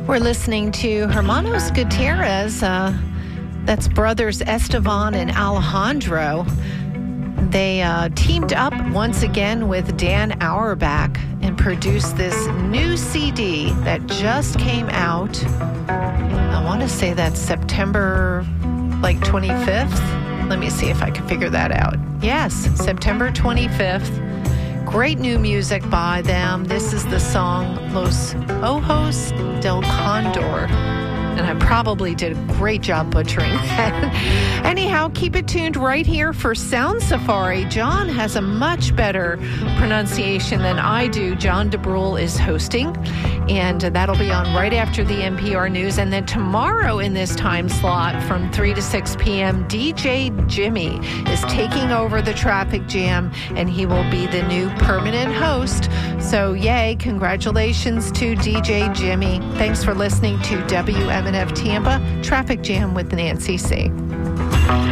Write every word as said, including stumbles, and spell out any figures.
We're listening to Hermanos Gutierrez. Uh, that's brothers Estevan and Alejandro. They uh, teamed up once again with Dan Auerbach and produced this new C D that just came out. I want to say that's September, like twenty-fifth. Let me see if I can figure that out. Yes, September twenty-fifth. Great new music by them. This is the song Los Ojos del Condor. And I probably did a great job butchering that. Anyhow, keep it tuned right here for Sound Safari. John has a much better pronunciation than I do. John DeBrule is hosting, and that'll be on right after the N P R News. And then tomorrow in this time slot from three to six p.m., D J Jimmy is taking over the traffic jam, and he will be the new permanent host. So, yay, congratulations to D J Jimmy. Thanks for listening to W M N F Tampa Traffic Jam with Nancy C.